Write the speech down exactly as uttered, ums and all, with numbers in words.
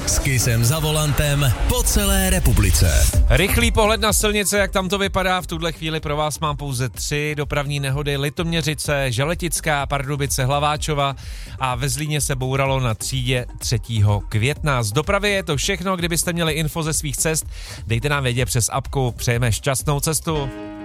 S Kissem za volantem po celé republice. Rychlý pohled na silnice, jak tam to vypadá. V tuhle chvíli pro vás mám pouze tři dopravní nehody. Litoměřice, Želetická, Pardubice, Hlaváčova a ve Zlíně se bouralo na třídě třetího května. Z dopravy je to všechno. Kdybyste měli info ze svých cest, dejte nám vědět přes apku. Přejeme šťastnou cestu.